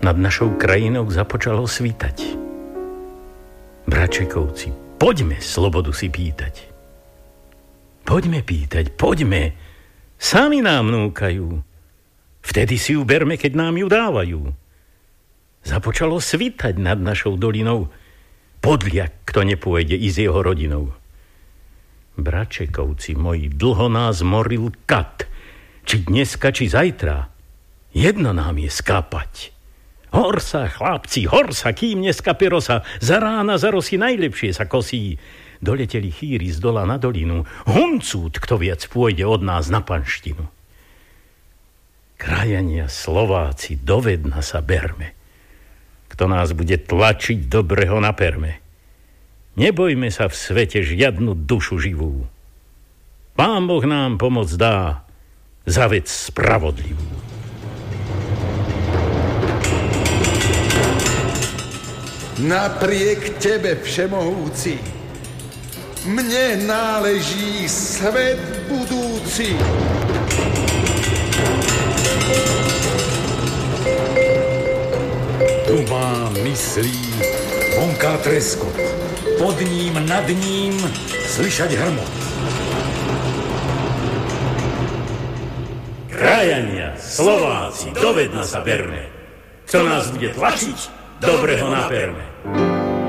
nad našou krajinou započalo svítať. Bračekovci, poďme slobodu si pýtať. Poďme pýtať, poďme. Sami nám núkajú. Vtedy si ju berme, keď nám ju dávajú. Započalo svítať nad našou dolinou. Podliak, kto nepôjde i s jeho rodinou. Bračekovci moji, dlho nás moril kat. Či dneska, či zajtra. Jedno nám je skápať. Hor sa, chlapci, hor sa, kým neskape rosa. Za rána, za rosy najlepšie sa kosí. Doleteli chýry z dola na dolinu. Huncút, kto viac pôjde od nás na panštinu. Krajania, Slováci, dovedna sa berme. Kto nás bude tlačiť, dobrého naperme. Nebojme sa v svete žiadnu dušu živú. Pán Boh nám pomoc dá za vec spravodlivú. Napriek tebe, všemohúci, mne náleží svet budúci. Tu mám myslí vonká treskot, pod ním, nad ním slyšať hrmot. Krajania, Slováci, dovedna sa berme. Kto nás bude tlačiť, dobrého naperme.